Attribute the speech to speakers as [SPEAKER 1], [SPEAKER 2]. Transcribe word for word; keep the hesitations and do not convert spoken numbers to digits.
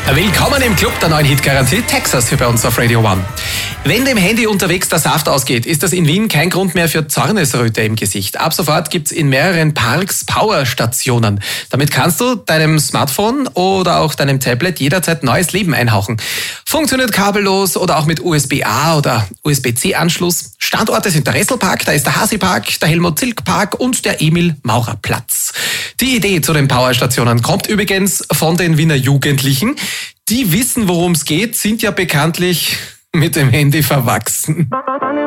[SPEAKER 1] Willkommen im Club der neuen Hitgarantie Texas hier bei uns auf Radio One. Wenn dem Handy unterwegs der Saft ausgeht, ist das in Wien kein Grund mehr für Zornesröte im Gesicht. Ab sofort gibt's in mehreren Parks Powerstationen. Damit kannst du deinem Smartphone oder auch deinem Tablet jederzeit neues Leben einhauchen. Funktioniert kabellos oder auch mit U S B A oder U S B C Anschluss. Standorte sind der Resselpark, da ist der Hasi-Park, der Helmut-Zilk-Park und der Emil-Maurer-Platz. Die Idee zu den Powerstationen kommt übrigens von den Wiener Jugendlichen. Die wissen, worum es geht, sind ja bekanntlich mit dem Handy verwachsen.